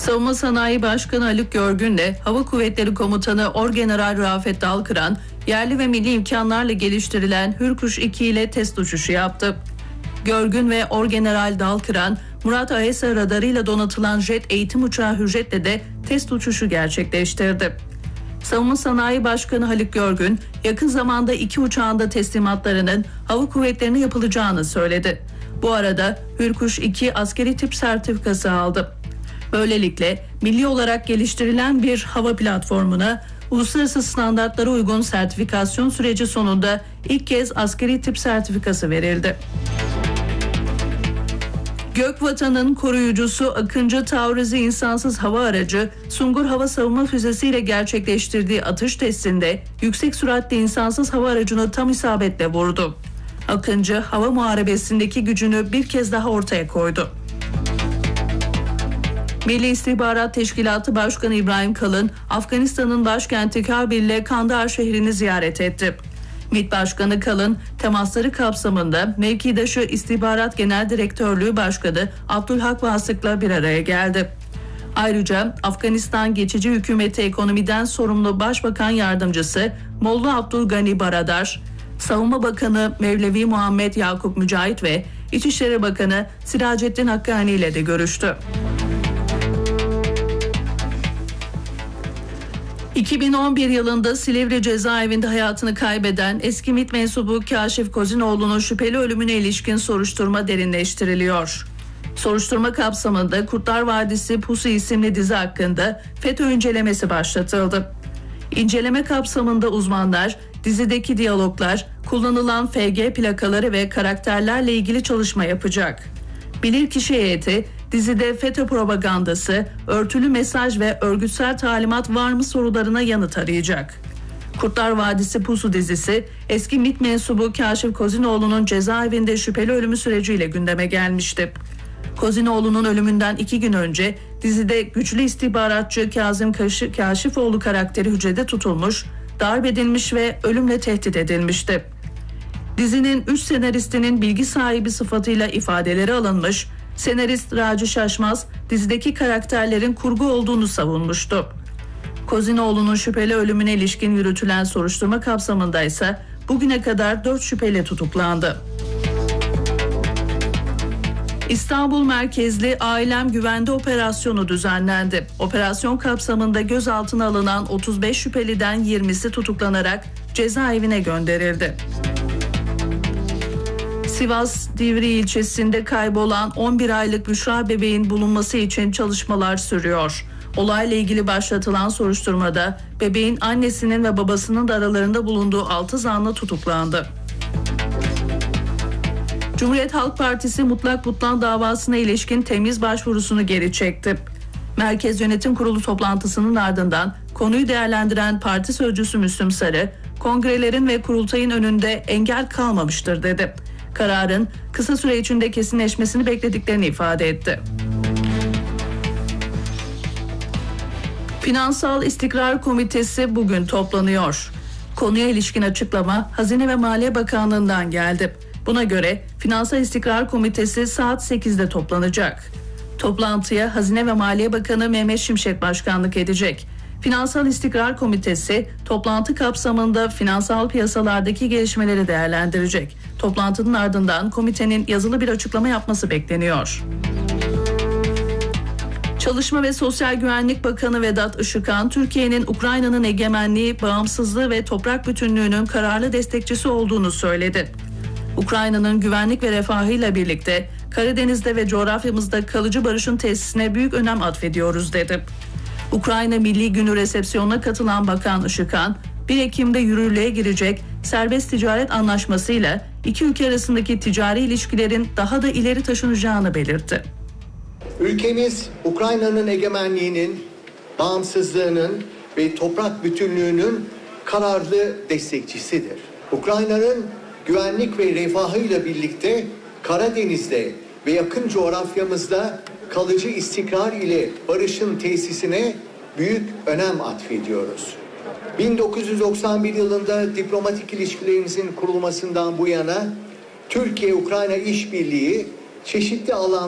Savunma Sanayi Başkanı Haluk Görgün'le Hava Kuvvetleri Komutanı Orgeneral Rafet Dalkıran, yerli ve milli imkanlarla geliştirilen Hürkuş 2 ile test uçuşu yaptı. Görgün ve Orgeneral Dalkıran, Murat AESA radarıyla donatılan jet eğitim uçağı Hürjet'le de test uçuşu gerçekleştirdi. Savunma Sanayi Başkanı Haluk Görgün, yakın zamanda 2 uçağın da teslimatlarının hava kuvvetlerine yapılacağını söyledi. Bu arada Hürkuş 2 askeri tip sertifikası aldı. Böylelikle milli olarak geliştirilen bir hava platformuna uluslararası standartlara uygun sertifikasyon süreci sonunda ilk kez askeri tip sertifikası verildi. Gökvatan'ın koruyucusu Akıncı Taurizi insansız hava aracı Sungur hava savunma füzesiyle gerçekleştirdiği atış testinde yüksek süratli insansız hava aracını tam isabetle vurdu. Akıncı hava muharebesindeki gücünü bir kez daha ortaya koydu. Milli İstihbarat Teşkilatı Başkanı İbrahim Kalın, Afganistan'ın başkenti Kabil ile Kandahar şehrini ziyaret etti. MİT Başkanı Kalın, temasları kapsamında mevkidaşı İstihbarat Genel Direktörlüğü Başkanı Abdülhak Vasık'la bir araya geldi. Ayrıca Afganistan Geçici Hükümeti Ekonomiden Sorumlu Başbakan Yardımcısı Molla Abdülgani Baradar, Savunma Bakanı Mevlevi Muhammed Yakup Mücahit ve İçişleri Bakanı Siracettin Hakkani ile de görüştü. 2011 yılında Silivri cezaevinde hayatını kaybeden eski MİT mensubu Kaşif Kozinoğlu'nun şüpheli ölümüne ilişkin soruşturma derinleştiriliyor. Soruşturma kapsamında Kurtlar Vadisi Pusu isimli dizi hakkında FETÖ incelemesi başlatıldı. İnceleme kapsamında uzmanlar dizideki diyaloglar, kullanılan FG plakaları ve karakterlerle ilgili çalışma yapacak. Bilirkişi heyeti dizide FETÖ propagandası, örtülü mesaj ve örgütsel talimat var mı sorularına yanıt arayacak. Kurtlar Vadisi Pusu dizisi eski MİT mensubu Kaşif Kozinoğlu'nun cezaevinde şüpheli ölümü süreciyle gündeme gelmişti. Kozinoğlu'nun ölümünden 2 gün önce dizide güçlü istihbaratçı Kazım Kaşifoğlu karakteri hücrede tutulmuş, darp edilmiş ve ölümle tehdit edilmişti. Dizinin 3 senaristinin bilgi sahibi sıfatıyla ifadeleri alınmış, senarist Raci Şaşmaz dizideki karakterlerin kurgu olduğunu savunmuştu. Kozinoğlu'nun şüpheli ölümüne ilişkin yürütülen soruşturma kapsamında ise bugüne kadar 4 şüpheli tutuklandı. İstanbul merkezli Ailem Güvende Operasyonu düzenlendi. Operasyon kapsamında gözaltına alınan 35 şüpheliden 20'si tutuklanarak cezaevine gönderildi. Sivas Divri ilçesinde kaybolan 11 aylık Büşra bebeğin bulunması için çalışmalar sürüyor. Olayla ilgili başlatılan soruşturmada bebeğin annesinin ve babasının da aralarında bulunduğu 6 zanlı tutuklandı. Cumhuriyet Halk Partisi Mutlak Butlan davasına ilişkin temyiz başvurusunu geri çekti. Merkez Yönetim Kurulu toplantısının ardından konuyu değerlendiren parti sözcüsü Müslüm Sarı, kongrelerin ve kurultayın önünde engel kalmamıştır dedi. Kararın kısa süre içinde kesinleşmesini beklediklerini ifade etti. Finansal İstikrar Komitesi bugün toplanıyor. Konuya ilişkin açıklama Hazine ve Maliye Bakanlığı'ndan geldi. Buna göre Finansal İstikrar Komitesi saat 8'de toplanacak. Toplantıya Hazine ve Maliye Bakanı Mehmet Şimşek başkanlık edecek. Finansal İstikrar Komitesi toplantı kapsamında finansal piyasalardaki gelişmeleri değerlendirecek. Toplantının ardından komitenin yazılı bir açıklama yapması bekleniyor. Çalışma ve Sosyal Güvenlik Bakanı Vedat Işıkhan, Türkiye'nin Ukrayna'nın egemenliği, bağımsızlığı ve toprak bütünlüğünün kararlı destekçisi olduğunu söyledi. Ukrayna'nın güvenlik ve refahıyla birlikte Karadeniz'de ve coğrafyamızda kalıcı barışın tesisine büyük önem atfediyoruz dedi. Ukrayna Milli Günü resepsiyonuna katılan Bakan Işıkhan, 1 Ekim'de yürürlüğe girecek serbest ticaret anlaşmasıyla iki ülke arasındaki ticari ilişkilerin daha da ileri taşınacağını belirtti. Ülkemiz Ukrayna'nın egemenliğinin, bağımsızlığının ve toprak bütünlüğünün kararlı destekçisidir. Ukrayna'nın güvenlik ve refahıyla birlikte Karadeniz'de ve yakın coğrafyamızda kalıcı istikrar ile barışın tesisine büyük önem atfediyoruz. 1991 yılında diplomatik ilişkilerimizin kurulmasından bu yana Türkiye-Ukrayna işbirliği çeşitli alanlarda